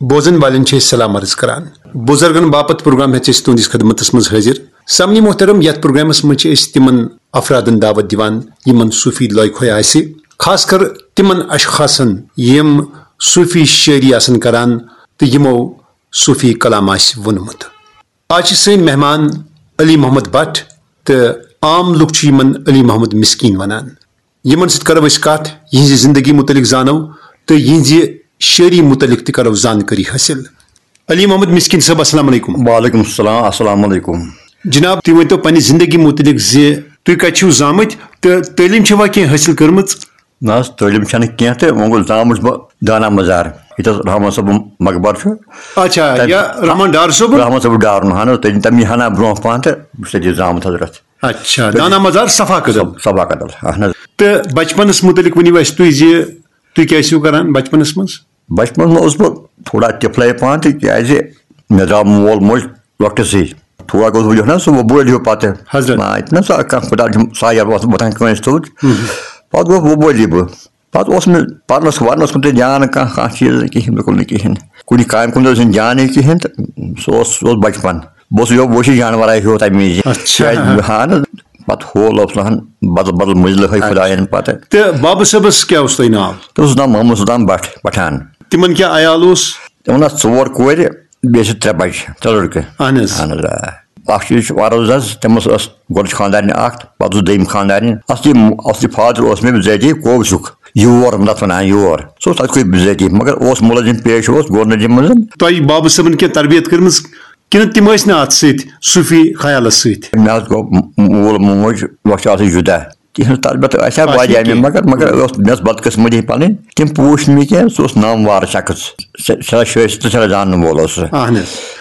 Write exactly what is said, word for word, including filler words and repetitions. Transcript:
بوزن والن سلام عرض کران بزرگن باپت پروگرام ہیس تہندس خدمتس مز حاضر سامعین محترم یتھ پروگرامس مز تمن افرادن دعوت دیوان یمن صوفی لائق آسہ خاص کر تمن اشخاصن یم صوفی شاعری آسن کران تو یمو صوفی کلام آس ونمت آج سن مہمان علی محمد بٹ تو عام لوگ یمن علی محمد مسکین ونان یمن ست کرو اس کت یہذ زندگی متعلق زانو تو یہذ شاعری متعلق تہ کرو زانکاری حاصل. علی محمد مسکین صاحب السلام علیکم. وعلیکم السلام السلام علیکم. جناب تھی ورتو پنہ زندگی متعلق زی تھی کت چھو زامت تو تعلیم چھوا کی حاصل کرمت؟ نا تعلیم چھنہ کینٛہہ تہ وۄنۍ گوٚو زامُت چھُس بہٕ دانا مزار ییٚتٮ۪س رحمان صٲب مقبر چھُ. اچھا یا رحمان ڈار صٲب رحمان صٲب ڈارُن اہن حظ تمی ہنا برونٛہہ پہن تہٕ بہٕ چھُس تٔتی زامُت حضرت. اچھا دانا مزار صفا قدل. صفا قدل اہن حظ. تہٕ بچپنس متعلق ؤنِو اَسہِ تُہۍ زِ تُہۍ کیٛاہ ٲسِو کران بچپنس منٛز؟ بچپنس منٛز اوسُس بہٕ تھوڑا ٹِفلے پہن تہِ کیٛازِ مےٚ درٛاو مول موج لۄکٹِسٕے تھوڑا گوٚژھ بہٕ لیکھُن سُہ وۄبوٗلۍ ہیوٗ پتہٕ اَتہِ نا سۄ کانٛہہ خۄدا سایَر اوس وۄتھان کٲنٛسہِ تھوٚد پتہٕ گوٚو وۄبوٗلی بہٕ پتہٕ اوس نہٕ پرنس ورنس کُن تہِ دیان کانٛہہ کانٛہہ چیٖز کِہینۍ بِلکُل نہٕ کِہینۍ کُنہِ کامہِ کُن تہِ اوس نہٕ دیانٕے کِہینۍ تہٕ سُہ اوس سُہ اوس بچپن بہٕ اوسُس یِہوے ؤشی جانورا ہیوٗ تمہِ وِزِ اہن حظ پتہٕ ہول اوس لہن بدل بدل مٔنزلہٕ ہٲے خۄداین پتہٕ. تہٕ بابہٕ صٲبس کیٛاہ اوس تۄہہِ ناو؟ تٔمِس اوس ناو محمد سلطان بٹ پٹھان. تِمن کیٛاہ عیال اوس؟ تِمن آسہٕ ژور کورِ بیٚیہِ چھِ ترٛےٚ بچہِ ترٛےٚ لڑکہٕ. اہن حظ اہن حظ آ اکھ چیٖز چھُ عرض حظ تٔمِس ٲس گۄڈٕ خانٛدارنہِ اکھ پتہٕ اوس دوٚیِم خانٛدارنہِ اصلی اصلی فادر اوس مےٚ بِذٲتی کوگسُک یور تتھ ونان یور سُہ اوس تتہِ کُے بِذٲتی مگر اوس مُلٲزِم پیش اوس گورنر منٛز. تۄہہِ بابہٕ صٲبن کینٛہہ تربیت کٔرمٕژ کِنہٕ تِم ٲسۍ نہٕ اتھ سۭتۍ صوٗفی خیالس سۭتۍ؟ مےٚ حظ گوٚو مول موج لۄکچارسٕے جُدا تِہنٛز تربیت آسہِ ہا واریاہ مےٚ مگر مگر ٲس مےٚ ٲس بدقٕسمٔتی پنٕنۍ تِم پوٗچھ نہٕ مےٚ کینٛہہ سُہ اوس ناموار شخص سٮ۪ٹھاہ شٲیستہٕ سٮ۪ٹھاہ زانن وول اوس سُہ. اہن حظ